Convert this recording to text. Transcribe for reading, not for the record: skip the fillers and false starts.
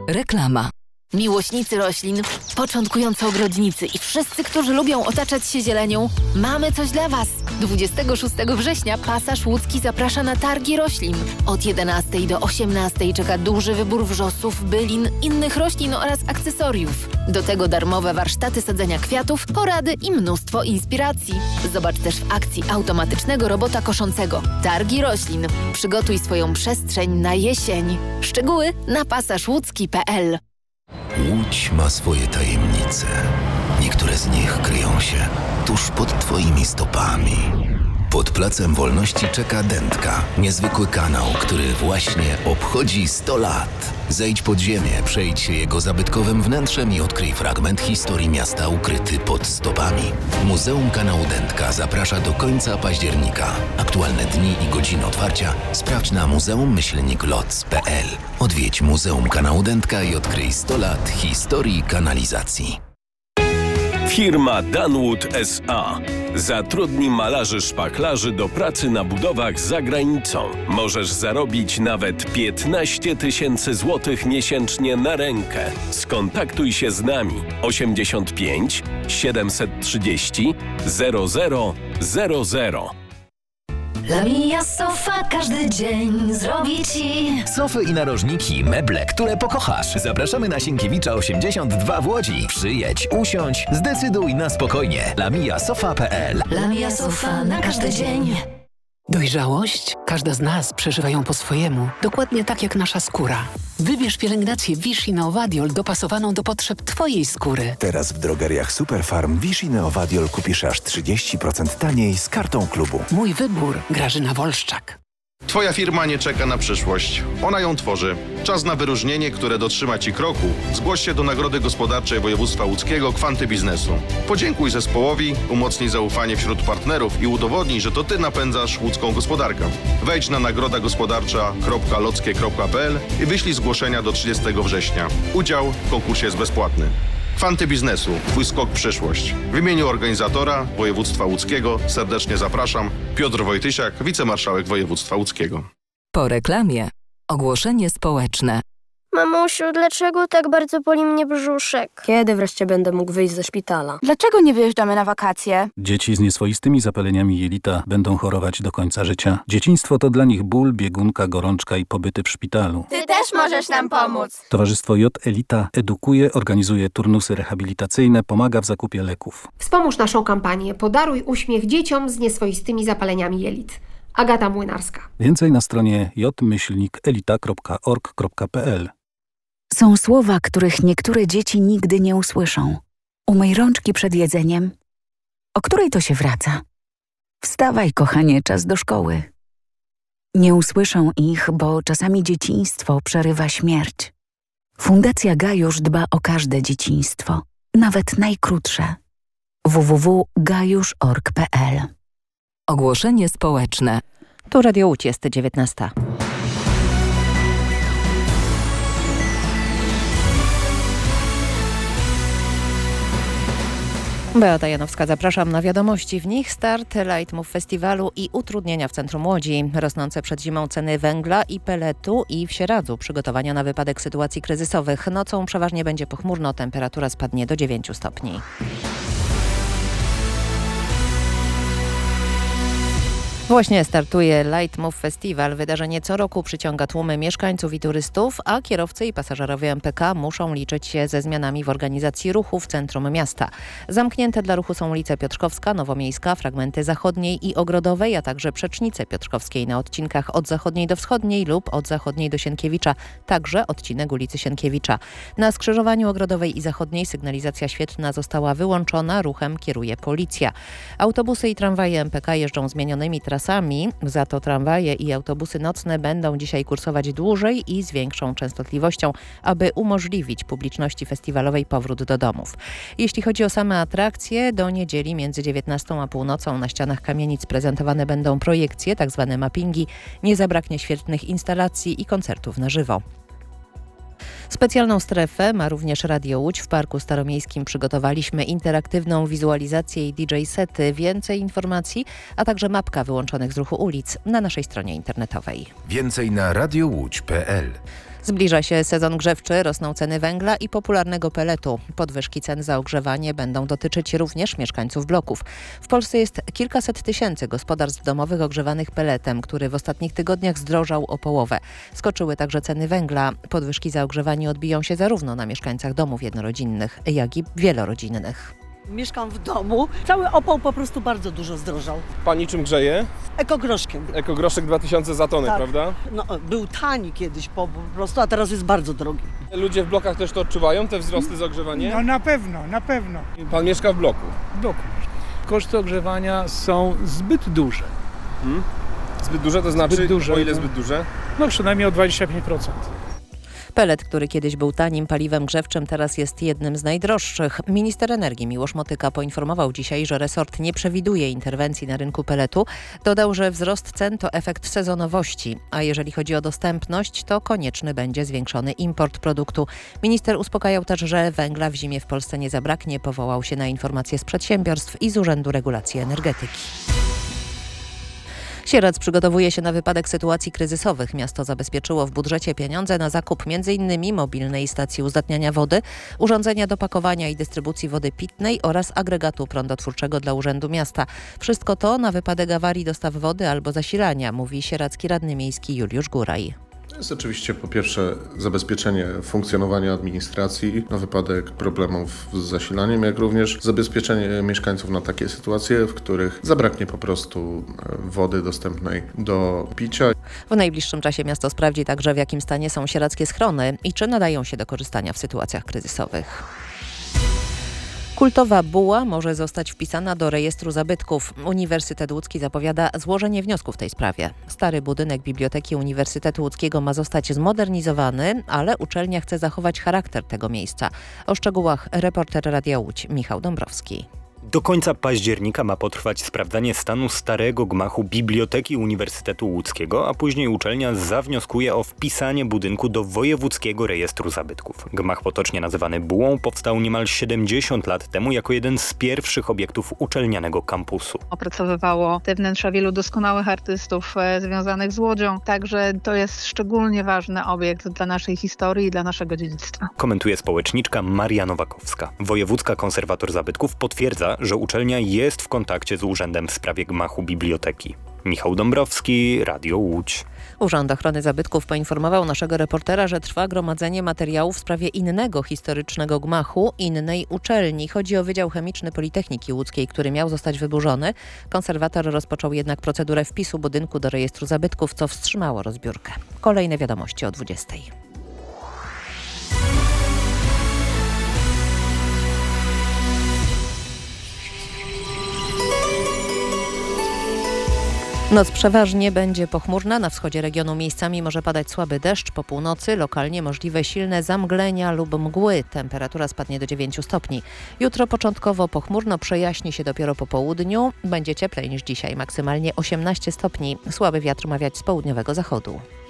Reklama. Miłośnicy roślin, początkujący ogrodnicy i wszyscy, którzy lubią otaczać się zielenią, mamy coś dla Was. 26 września Pasaż Łódzki zaprasza na targi roślin. Od 11 do 18 czeka duży wybór wrzosów, bylin, innych roślin oraz akcesoriów. Do tego darmowe warsztaty sadzenia kwiatów, porady i mnóstwo inspiracji. Zobacz też w akcji automatycznego robota koszącego. Targi roślin. Przygotuj swoją przestrzeń na jesień. Szczegóły na pasażłódzki.pl. Łódź ma swoje tajemnice. Niektóre z nich kryją się tuż pod Twoimi stopami. Pod Placem Wolności czeka Dętka, niezwykły kanał, który właśnie obchodzi 100 lat. Zejdź pod ziemię, przejdź się jego zabytkowym wnętrzem i odkryj fragment historii miasta ukryty pod stopami. Muzeum Kanału Dętka zaprasza do końca października. Aktualne dni i godziny otwarcia sprawdź na muzeum-loc.pl. Odwiedź Muzeum Kanału Dętka i odkryj 100 lat historii kanalizacji. Firma Danwood S.A. zatrudni malarzy szpachlarzy do pracy na budowach za granicą. Możesz zarobić nawet 15 000 złotych miesięcznie na rękę. Skontaktuj się z nami 85 730 0000. Lamia Sofa każdy dzień zrobi Ci sofy i narożniki, meble, które pokochasz. Zapraszamy na Sienkiewicza 82 w Łodzi. Przyjedź, usiądź, zdecyduj na spokojnie. lamiasofa.pl. Lamia Sofa na każdy dzień. Dojrzałość? Każda z nas przeżywa ją po swojemu. Dokładnie tak jak nasza skóra. Wybierz pielęgnację Vichy Neovadiol dopasowaną do potrzeb Twojej skóry. Teraz w drogeriach Superfarm Vichy Neovadiol kupisz aż 30% taniej z kartą klubu. Mój wybór. Grażyna Wolszczak. Twoja firma nie czeka na przyszłość. Ona ją tworzy. Czas na wyróżnienie, które dotrzyma Ci kroku. Zgłoś się do Nagrody Gospodarczej Województwa Łódzkiego Kwanty Biznesu. Podziękuj zespołowi, umocnij zaufanie wśród partnerów i udowodnij, że to Ty napędzasz łódzką gospodarkę. Wejdź na nagrodagospodarcza.lockie.pl i wyślij zgłoszenia do 30 września. Udział w konkursie jest bezpłatny. Kwanty Biznesu. Twój skok w przyszłość. W imieniu organizatora Województwa Łódzkiego serdecznie zapraszam. Piotr Wojtysiak, wicemarszałek Województwa Łódzkiego. Po reklamie. Ogłoszenie społeczne. Mamusiu, dlaczego tak bardzo boli mnie brzuszek? Kiedy wreszcie będę mógł wyjść ze szpitala? Dlaczego nie wyjeżdżamy na wakacje? Dzieci z nieswoistymi zapaleniami jelita będą chorować do końca życia. Dzieciństwo to dla nich ból, biegunka, gorączka i pobyty w szpitalu. Ty też możesz nam pomóc. Towarzystwo J Elita edukuje, organizuje turnusy rehabilitacyjne, pomaga w zakupie leków. Wspomóż naszą kampanię Podaruj uśmiech dzieciom z nieswoistymi zapaleniami jelit. Agata Młynarska. Więcej na stronie j-elita.org.pl. Są słowa, których niektóre dzieci nigdy nie usłyszą. Umyj rączki przed jedzeniem. O której to się wraca? Wstawaj, kochanie, czas do szkoły. Nie usłyszą ich, bo czasami dzieciństwo przerywa śmierć. Fundacja Gajusz dba o każde dzieciństwo, nawet najkrótsze. www.gajusz.org.pl. Ogłoszenie społeczne. Tu Radio Łódź, jest 19. Beata Janowska, zapraszam na wiadomości. W nich start Leitmotiv Festiwalu i utrudnienia w centrum Łodzi. Rosnące przed zimą ceny węgla i peletu i w Sieradzu. Przygotowania na wypadek sytuacji kryzysowych. Nocą przeważnie będzie pochmurno, temperatura spadnie do 9 stopni. Właśnie startuje Leitmotiv Festiwal. Wydarzenie co roku przyciąga tłumy mieszkańców i turystów, a kierowcy i pasażerowie MPK muszą liczyć się ze zmianami w organizacji ruchu w centrum miasta. Zamknięte dla ruchu są ulice Piotrkowska, Nowomiejska, fragmenty Zachodniej i Ogrodowej, a także Przecznice Piotrkowskiej na odcinkach od Zachodniej do Wschodniej lub od Zachodniej do Sienkiewicza, także odcinek ulicy Sienkiewicza. Na skrzyżowaniu Ogrodowej i Zachodniej sygnalizacja świetlna została wyłączona, ruchem kieruje policja. Autobusy i tramwaje MPK jeżdżą zmienionymi trasami, za to tramwaje i autobusy nocne będą dzisiaj kursować dłużej i z większą częstotliwością, aby umożliwić publiczności festiwalowej powrót do domów. Jeśli chodzi o same atrakcje, do niedzieli między 19 a północą na ścianach kamienic prezentowane będą projekcje, tzw. mappingi. Nie zabraknie świetnych instalacji i koncertów na żywo. Specjalną strefę ma również Radio Łódź. W Parku Staromiejskim przygotowaliśmy interaktywną wizualizację i DJ-sety. Więcej informacji, a także mapka wyłączonych z ruchu ulic na naszej stronie internetowej. Więcej na radiołódź.pl. Zbliża się sezon grzewczy, rosną ceny węgla i popularnego peletu. Podwyżki cen za ogrzewanie będą dotyczyć również mieszkańców bloków. W Polsce jest kilkaset tysięcy gospodarstw domowych ogrzewanych peletem, który w ostatnich tygodniach zdrożał o połowę. Skoczyły także ceny węgla. Podwyżki za ogrzewanie odbiją się zarówno na mieszkańcach domów jednorodzinnych, jak i wielorodzinnych. Mieszkam w domu. Cały opał po prostu bardzo dużo zdrożał. Pani czym grzeje? Ekogroszkiem. Ekogroszek 2000 za tonę, tak. Prawda? No, był tani kiedyś po prostu, a teraz jest bardzo drogi. Ludzie w blokach też to odczuwają, te wzrosty za ogrzewanie? No na pewno, na pewno. Pan mieszka w bloku? W bloku mieszkam. Koszty ogrzewania są zbyt duże. Zbyt duże to znaczy? Duże, o ile zbyt duże? No przynajmniej o 25%. Pelet, który kiedyś był tanim paliwem grzewczym, teraz jest jednym z najdroższych. Minister energii Miłosz Motyka poinformował dzisiaj, że resort nie przewiduje interwencji na rynku peletu. Dodał, że wzrost cen to efekt sezonowości, a jeżeli chodzi o dostępność, to konieczny będzie zwiększony import produktu. Minister uspokajał też, że węgla w zimie w Polsce nie zabraknie. Powołał się na informacje z przedsiębiorstw i z Urzędu Regulacji Energetyki. Sieradz przygotowuje się na wypadek sytuacji kryzysowych. Miasto zabezpieczyło w budżecie pieniądze na zakup m.in. mobilnej stacji uzdatniania wody, urządzenia do pakowania i dystrybucji wody pitnej oraz agregatu prądotwórczego dla Urzędu Miasta. Wszystko to na wypadek awarii dostaw wody albo zasilania, mówi sieradzki radny miejski Juliusz Góraj. To jest oczywiście po pierwsze zabezpieczenie funkcjonowania administracji na wypadek problemów z zasilaniem, jak również zabezpieczenie mieszkańców na takie sytuacje, w których zabraknie po prostu wody dostępnej do picia. W najbliższym czasie miasto sprawdzi także, w jakim stanie są sieradzkie schrony i czy nadają się do korzystania w sytuacjach kryzysowych. Kultowa buła może zostać wpisana do rejestru zabytków. Uniwersytet Łódzki zapowiada złożenie wniosku w tej sprawie. Stary budynek Biblioteki Uniwersytetu Łódzkiego ma zostać zmodernizowany, ale uczelnia chce zachować charakter tego miejsca. O szczegółach reporter Radia Łódź Michał Dąbrowski. Do końca października ma potrwać sprawdzanie stanu starego gmachu Biblioteki Uniwersytetu Łódzkiego, a później uczelnia zawnioskuje o wpisanie budynku do Wojewódzkiego Rejestru Zabytków. Gmach potocznie nazywany bułą powstał niemal 70 lat temu jako jeden z pierwszych obiektów uczelnianego kampusu. Opracowywało te wnętrza wielu doskonałych artystów związanych z Łodzią, także to jest szczególnie ważny obiekt dla naszej historii i dla naszego dziedzictwa. Komentuje społeczniczka Maria Nowakowska. Wojewódzka konserwator zabytków potwierdza, że uczelnia jest w kontakcie z urzędem w sprawie gmachu biblioteki. Michał Dąbrowski, Radio Łódź. Urząd Ochrony Zabytków poinformował naszego reportera, że trwa gromadzenie materiałów w sprawie innego historycznego gmachu, innej uczelni. Chodzi o Wydział Chemiczny Politechniki Łódzkiej, który miał zostać wyburzony. Konserwator rozpoczął jednak procedurę wpisu budynku do rejestru zabytków, co wstrzymało rozbiórkę. Kolejne wiadomości o 20:00. Noc przeważnie będzie pochmurna. Na wschodzie regionu miejscami może padać słaby deszcz. Po północy lokalnie możliwe silne zamglenia lub mgły. Temperatura spadnie do 9 stopni. Jutro początkowo pochmurno, przejaśni się dopiero po południu. Będzie cieplej niż dzisiaj, maksymalnie 18 stopni. Słaby wiatr ma wiać z południowego zachodu.